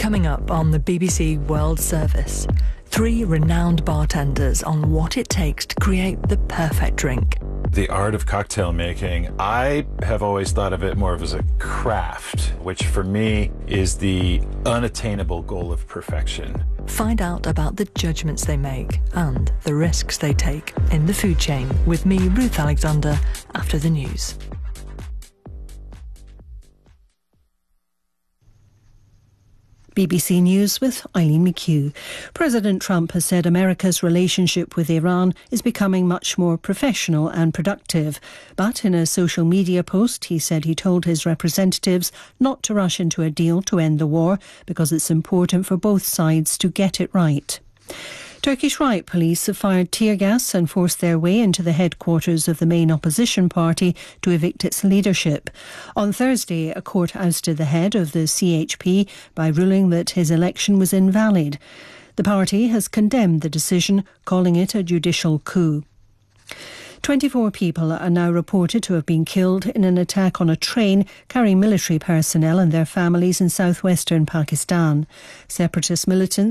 Coming up on the BBC World Service, 3 renowned bartenders on what it takes to create the perfect drink. The art of cocktail making, I have always thought of it more of as a craft, which for me is the unattainable goal of perfection. Find out about the judgments they make and the risks they take in the food chain with me, Ruth Alexander, after the news. BBC News with Eileen McHugh. President Trump has said America's relationship with Iran is becoming much more professional and productive. But in a social media post, he said he told his representatives not to rush into a deal to end the war because it's important for both sides to get it right. Turkish riot police have fired tear gas and forced their way into the headquarters of the main opposition party to evict its leadership. On Thursday, a court ousted the head of the CHP by ruling that his election was invalid. The party has condemned the decision, calling it a judicial coup. 24 people are now reported to have been killed in an attack on a train carrying military personnel and their families in southwestern Pakistan. Separatist militants